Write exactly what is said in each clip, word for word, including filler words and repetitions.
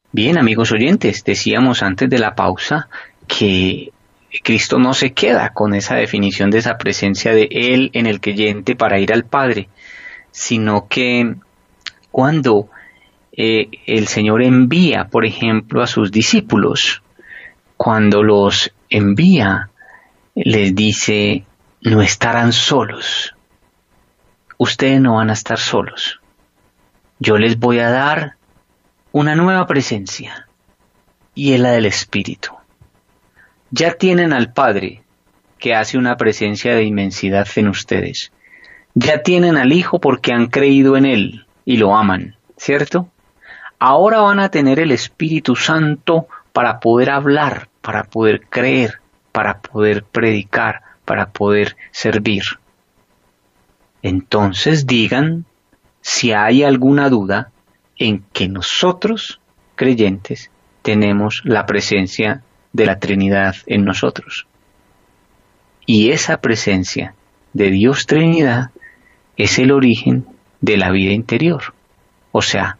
Bien, amigos oyentes, decíamos antes de la pausa que Cristo no se queda con esa definición de esa presencia de Él en el creyente para ir al Padre, sino que cuando eh, el Señor envía, por ejemplo, a sus discípulos, cuando los envía, les dice, no estarán solos, ustedes no van a estar solos, yo les voy a dar una nueva presencia, y es la del Espíritu. Ya tienen al Padre, que hace una presencia de inmensidad en ustedes. Ya tienen al Hijo porque han creído en Él y lo aman, ¿cierto? Ahora van a tener el Espíritu Santo para poder hablar, para poder creer, para poder predicar, para poder servir. Entonces digan si hay alguna duda en que nosotros, creyentes, tenemos la presencia de la Trinidad en nosotros. Y esa presencia de Dios Trinidad es el origen de la vida interior. O sea,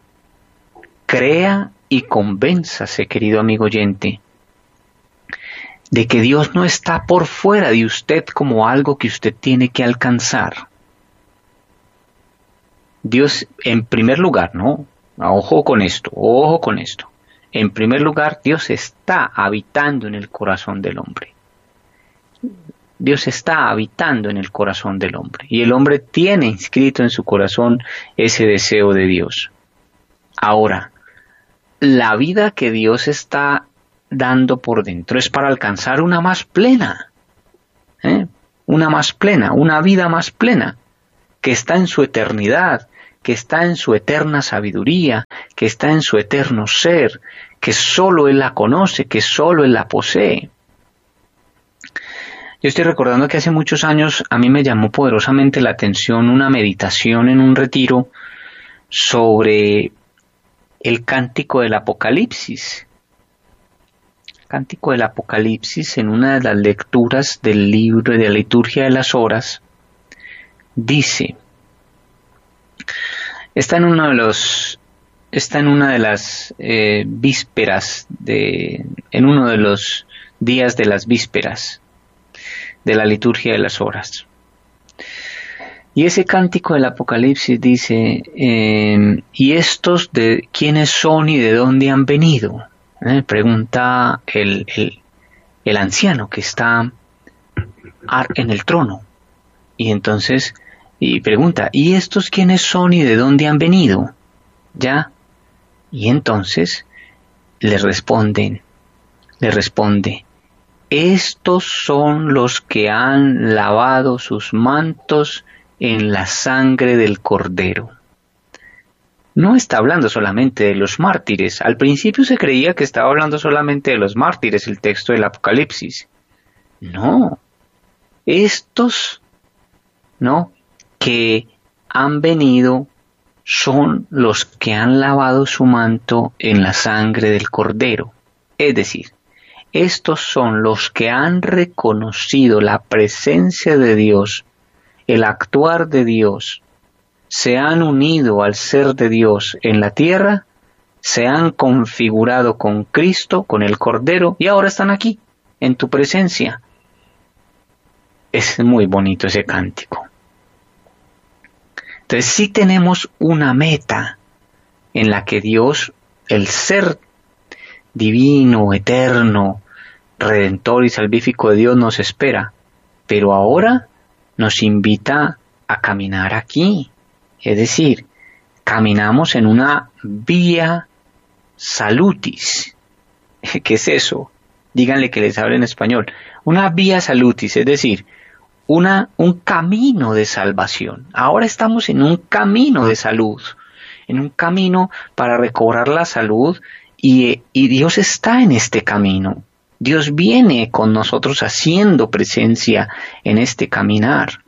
crea y convénzase, querido amigo oyente, de que Dios no está por fuera de usted como algo que usted tiene que alcanzar. Dios, en primer lugar, ¿no? Ojo con esto, ojo con esto. En primer lugar, Dios está habitando en el corazón del hombre. Dios está habitando en el corazón del hombre. Y el hombre tiene inscrito en su corazón ese deseo de Dios. Ahora, la vida que Dios está dando por dentro es para alcanzar una más plena. ¿eh? Una más plena, una vida más plena, que está en su eternidad, que está en su eterna sabiduría, que está en su eterno ser, que solo Él la conoce, que solo Él la posee. Yo estoy recordando que hace muchos años a mí me llamó poderosamente la atención una meditación en un retiro sobre el cántico del Apocalipsis. Cántico del Apocalipsis, en una de las lecturas del libro de la liturgia de las horas, dice, está en uno de los, está en una de las eh, vísperas de, en uno de los días de las vísperas de la liturgia de las horas. Y ese cántico del Apocalipsis dice, eh, ¿y estos de quiénes son y de dónde han venido? Eh, pregunta el, el, el anciano que está en el trono. Y entonces, y pregunta, ¿y estos quiénes son y de dónde han venido? ¿Ya? Y entonces le responden, le responde, estos son los que han lavado sus mantos en la sangre del Cordero. No está hablando solamente de los mártires. Al principio se creía que estaba hablando solamente de los mártires, el texto del Apocalipsis. No. Estos, ¿no?, que han venido son los que han lavado su manto en la sangre del Cordero. Es decir, estos son los que han reconocido la presencia de Dios, el actuar de Dios, se han unido al ser de Dios en la tierra, se han configurado con Cristo, con el Cordero, y ahora están aquí, en tu presencia. Es muy bonito ese cántico. Entonces sí tenemos una meta en la que Dios, el ser divino, eterno, redentor y salvífico de Dios nos espera, pero ahora nos invita a caminar aquí, es decir, caminamos en una vía salutis. ¿Qué es eso? Díganle que les hable en español. Una vía salutis, es decir, una, un camino de salvación. Ahora estamos en un camino de salud, en un camino para recobrar la salud y, y Dios está en este camino. Dios viene con nosotros haciendo presencia en este caminar.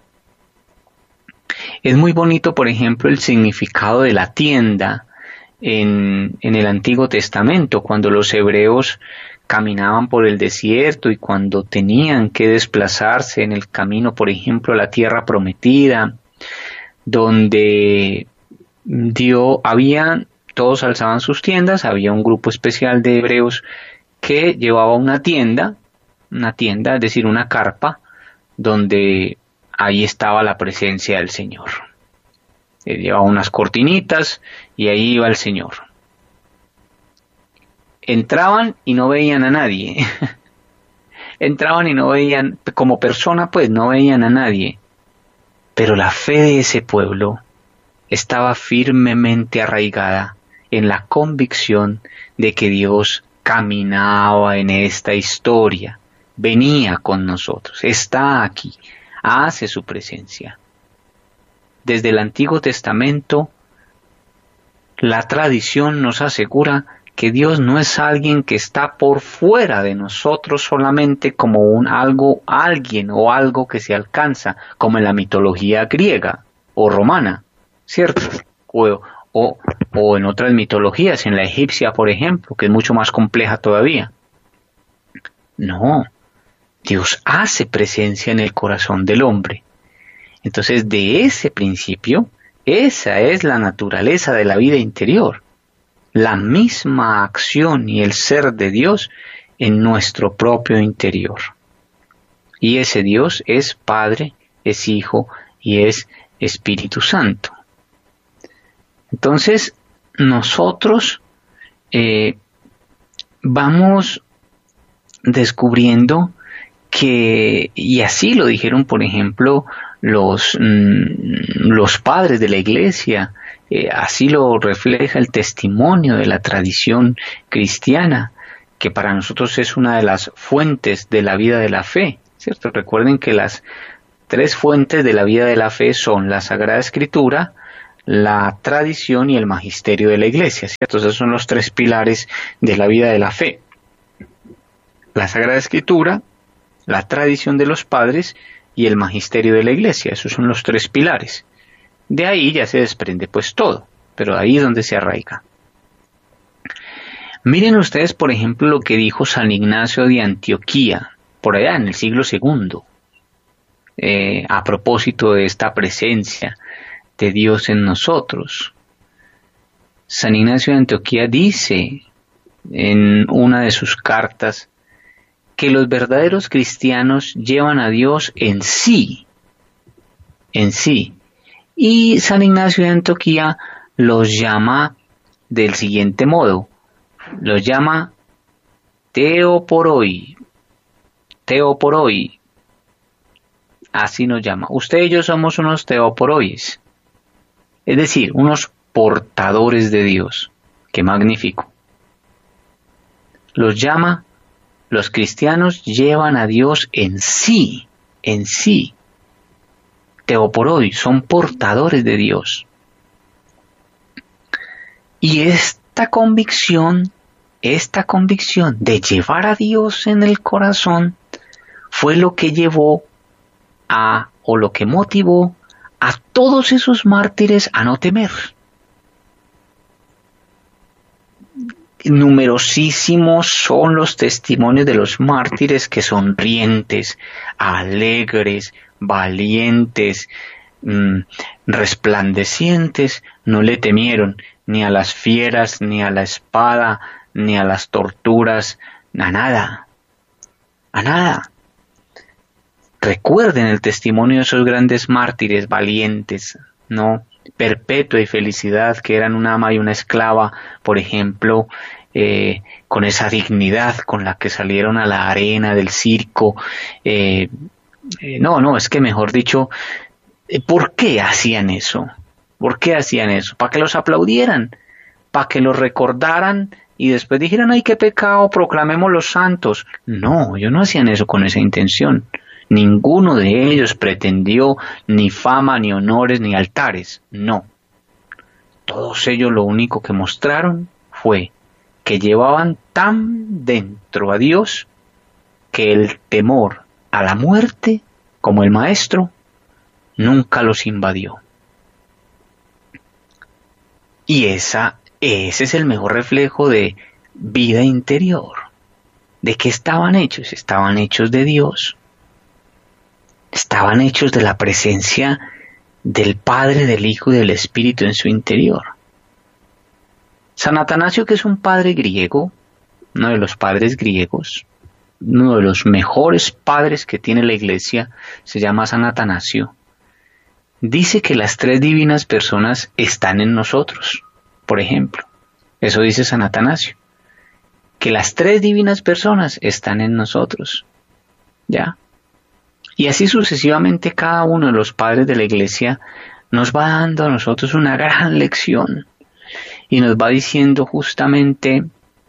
Es muy bonito, por ejemplo, el significado de la tienda en, en el Antiguo Testamento, cuando los hebreos caminaban por el desierto y cuando tenían que desplazarse en el camino, por ejemplo, a la tierra prometida, donde Dios había todos alzaban sus tiendas, había un grupo especial de hebreos que llevaba una tienda, una tienda, es decir, una carpa, donde ahí estaba la presencia del Señor. Él llevaba unas cortinitas y ahí iba el Señor. Entraban y no veían a nadie. Entraban y no veían, como persona pues no veían a nadie. Pero la fe de ese pueblo estaba firmemente arraigada en la convicción de que Dios caminaba en esta historia, venía con nosotros, está aquí, hace su presencia. Desde el Antiguo Testamento, la tradición nos asegura que Dios no es alguien que está por fuera de nosotros solamente como un algo, alguien o algo que se alcanza, como en la mitología griega o romana, ¿cierto? O, o, o en otras mitologías, en la egipcia, por ejemplo, que es mucho más compleja todavía. No, Dios hace presencia en el corazón del hombre. Entonces, de ese principio, esa es la naturaleza de la vida interior. La misma acción y el ser de Dios en nuestro propio interior. Y ese Dios es Padre, es Hijo y es Espíritu Santo. Entonces, nosotros eh, vamos descubriendo que, y así lo dijeron, por ejemplo, los, mmm, los padres de la Iglesia, eh, así lo refleja el testimonio de la tradición cristiana, que para nosotros es una de las fuentes de la vida de la fe, ¿cierto? Recuerden que las tres fuentes de la vida de la fe son la Sagrada Escritura, la tradición y el magisterio de la Iglesia, ¿cierto? Esos son los tres pilares de la vida de la fe. La Sagrada Escritura, la tradición de los padres y el magisterio de la Iglesia, esos son los tres pilares. De ahí ya se desprende pues todo, pero ahí es donde se arraiga. Miren ustedes, por ejemplo, lo que dijo San Ignacio de Antioquía, por allá en el siglo segundo, eh, a propósito de esta presencia de Dios en nosotros. San Ignacio de Antioquía dice en una de sus cartas que los verdaderos cristianos llevan a Dios en sí, en sí. Y San Ignacio de Antioquía los llama del siguiente modo, los llama teoporoi, teoporoi, así nos llama. Usted y yo somos unos teoporois, es decir, unos portadores de Dios. ¡Qué magnífico! Los llama, los cristianos llevan a Dios en sí, en sí. Teoporoi, son portadores de Dios. Y esta convicción, esta convicción de llevar a Dios en el corazón fue lo que llevó a, o lo que motivó a todos esos mártires a no temer. Numerosísimos son los testimonios de los mártires que sonrientes, alegres, valientes, mmm, resplandecientes, no le temieron ni a las fieras, ni a la espada, ni a las torturas, a nada, a nada. Recuerden el testimonio de esos grandes mártires valientes, ¿no? Perpetua y Felicidad, que eran una ama y una esclava, por ejemplo, eh, con esa dignidad con la que salieron a la arena del circo. Eh, eh, no, no, es que mejor dicho, eh, ¿por qué hacían eso? ¿Por qué hacían eso? ¿Para que los aplaudieran? ¿Para que los recordaran y después dijeran, ay, qué pecado, proclamemos los santos? No, ellos no hacían eso con esa intención. Ninguno de ellos pretendió ni fama, ni honores, ni altares. No. Todos ellos lo único que mostraron fue que llevaban tan dentro a Dios que el temor a la muerte, como el Maestro, nunca los invadió. Y esa, ese es el mejor reflejo de vida interior. ¿De qué estaban hechos? Estaban hechos de Dios. Estaban hechos de la presencia del Padre, del Hijo y del Espíritu en su interior. San Atanasio, que es un padre griego, uno de los padres griegos, uno de los mejores padres que tiene la Iglesia, se llama San Atanasio, dice que las tres divinas personas están en nosotros, por ejemplo. Eso dice San Atanasio, que las tres divinas personas están en nosotros, ¿ya? Y así sucesivamente cada uno de los padres de la Iglesia nos va dando a nosotros una gran lección y nos va diciendo justamente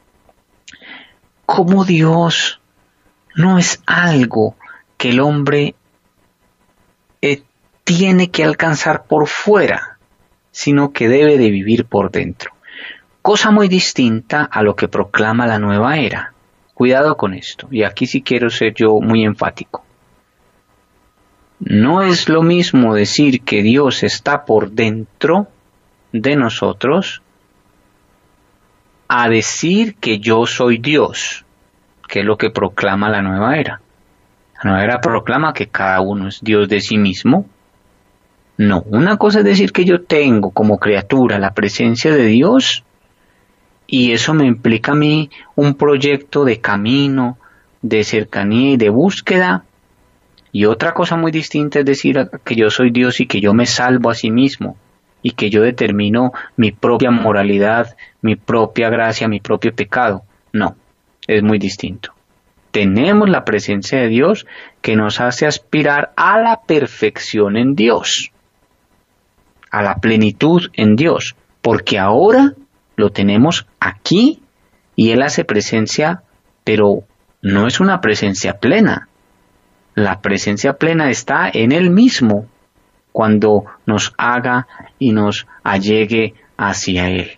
cómo Dios no es algo que el hombre eh, tiene que alcanzar por fuera, sino que debe de vivir por dentro. Cosa muy distinta a lo que proclama la nueva era. Cuidado con esto, y aquí sí quiero ser yo muy enfático. No es lo mismo decir que Dios está por dentro de nosotros a decir que yo soy Dios, que es lo que proclama la nueva era. La nueva era proclama que cada uno es Dios de sí mismo. No, una cosa es decir que yo tengo como criatura la presencia de Dios y eso me implica a mí un proyecto de camino, de cercanía y de búsqueda. Y otra cosa muy distinta es decir que yo soy Dios y que yo me salvo a sí mismo y que yo determino mi propia moralidad, mi propia gracia, mi propio pecado. No, es muy distinto. Tenemos la presencia de Dios que nos hace aspirar a la perfección en Dios, a la plenitud en Dios, porque ahora lo tenemos aquí y Él hace presencia, pero no es una presencia plena. La presencia plena está en Él mismo, cuando nos haga y nos allegue hacia Él.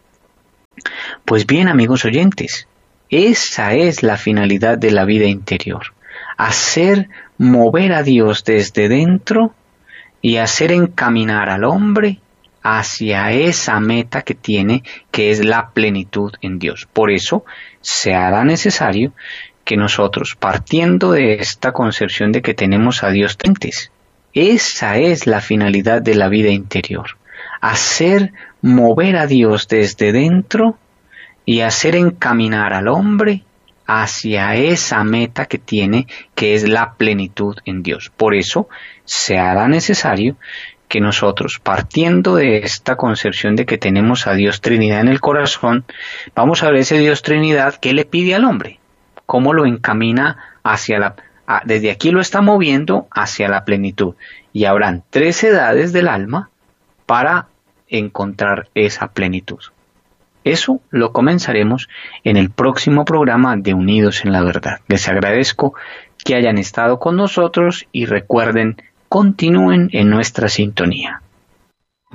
Pues bien, amigos oyentes, esa es la finalidad de la vida interior, hacer mover a Dios desde dentro y hacer encaminar al hombre hacia esa meta que tiene, que es la plenitud en Dios. Por eso se hará necesario que nosotros, partiendo de esta concepción de que tenemos a Dios presentes, esa es la finalidad de la vida interior, hacer mover a Dios desde dentro y hacer encaminar al hombre hacia esa meta que tiene, que es la plenitud en Dios. Por eso se hará necesario que nosotros, partiendo de esta concepción de que tenemos a Dios Trinidad en el corazón, vamos a ver ese Dios Trinidad, ¿qué le pide al hombre? ¿Cómo lo encamina hacia la... A, desde aquí lo está moviendo hacia la plenitud. Y habrán tres edades del alma para encontrar esa plenitud. Eso lo comenzaremos en el próximo programa de Unidos en la Verdad. Les agradezco que hayan estado con nosotros y recuerden, continúen en nuestra sintonía.